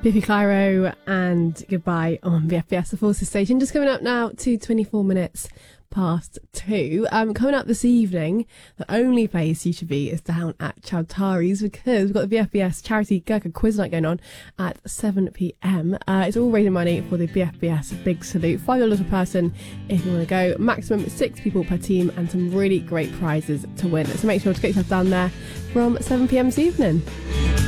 Biffy Clyro and Goodbye on VFBS, the Forces Station. Just coming up now to 24 minutes past 2. Coming up this evening, the only place you should be is down at Chowtari's, because we've got the VFBS charity Gurkha quiz night going on at 7 p.m. It's all raising money for the VFBS Big Salute. $5 per person if you want to go. Maximum 6 people per team, and some really great prizes to win. So make sure to get yourself down there from 7 p.m. this evening.